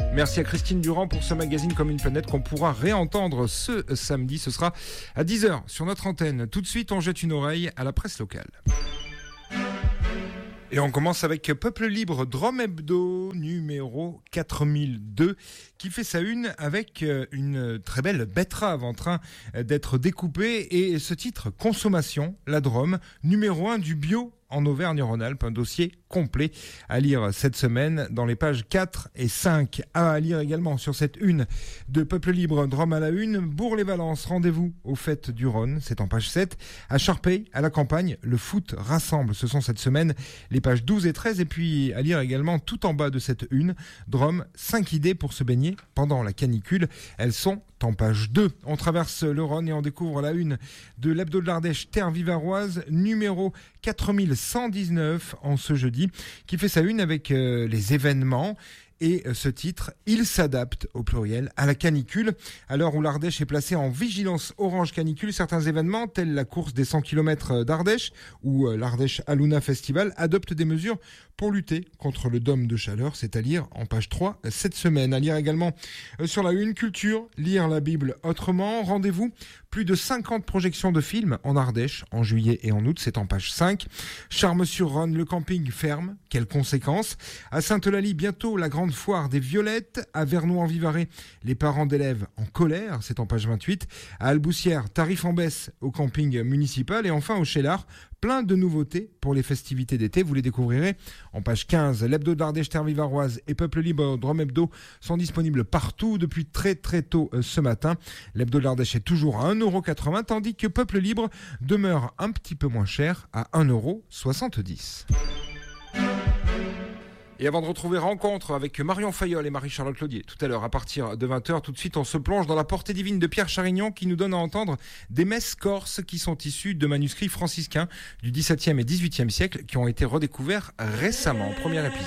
Merci à Christine Durand pour ce magazine Comme une planète qu'on pourra réentendre ce samedi. Ce sera à 10h sur notre antenne. Tout de suite, on jette une oreille à la presse locale. Et on commence avec Peuple Libre, Drôme Hebdo, numéro 4002, qui fait sa une avec une très belle betterave en train d'être découpée. Et ce titre, Consommation, la Drôme, numéro 1 du bio en Auvergne-Rhône-Alpes, un dossier complet à lire cette semaine dans les pages 4 et 5. À lire également sur cette une de Peuple Libre, Drôme à la une, Bourg-les-Valences, rendez-vous aux fêtes du Rhône, c'est en page 7. À Charpey, à la campagne, le foot rassemble, ce sont cette semaine les pages 12 et 13. Et puis à lire également tout en bas de cette une, Drôme, 5 idées pour se baigner pendant la canicule. Elles sont en page 2. On traverse le Rhône et on découvre la une de l'Hebdo de l'Ardèche, Terre Vivaroise, numéro 4119 en ce jeudi, qui fait sa une avec les événements. Et ce titre, il s'adapte au pluriel à la canicule. À l'heure où l'Ardèche est placée en vigilance orange canicule, certains événements tels la course des 100 km d'Ardèche ou l'Ardèche Aluna Festival adoptent des mesures pour lutter contre le dôme de chaleur. C'est à lire en page 3 cette semaine. À lire également sur la une culture, lire la Bible autrement. Rendez-vous, plus de 50 projections de films en Ardèche en juillet et en août. C'est en page 5. Charmes-sur-Rhône, le camping ferme. Quelles conséquences? À Sainte-Eulalie, bientôt la grande foire des violettes. À Vernoux-en-Vivarais, les parents d'élèves en colère. C'est en page 28. À Alboussière, tarif en baisse au camping municipal. Et enfin au Chélard, plein de nouveautés pour les festivités d'été. Vous les découvrirez en page 15. L'Hebdo d'Ardèche, Terre Vivaroise et Peuple Libre, Drôme Hebdo sont disponibles partout depuis très très tôt ce matin. L'Hebdo de l'Ardèche est toujours à 1,80 €, tandis que Peuple Libre demeure un petit peu moins cher à 1,70 €. Et avant de retrouver Rencontre avec Marion Fayolle et Marie-Charlotte Claudier, tout à l'heure à partir de 20h, tout de suite on se plonge dans la portée divine de Pierre Charignon qui nous donne à entendre des messes corses qui sont issues de manuscrits franciscains du XVIIe et XVIIIe siècle qui ont été redécouverts récemment. Premier épisode.